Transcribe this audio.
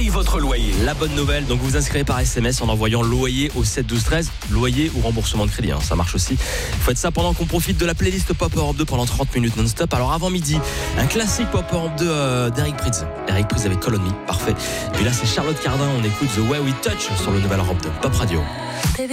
paye votre loyer. La bonne nouvelle, donc vous vous inscrivez par SMS en envoyant loyer au 7 12 13, loyer ou remboursement de crédit, ça marche aussi. Faites ça pendant qu'on profite de la playlist Pop Europe 2 pendant 30 minutes non-stop. Alors avant midi, un classique Pop Europe 2 d'Eric Prydz. Eric Prydz avec Call on Me, parfait. Et puis là c'est Charlotte Cardin, on écoute The Way We Touch sur le nouvel Europe 2 Pop Radio.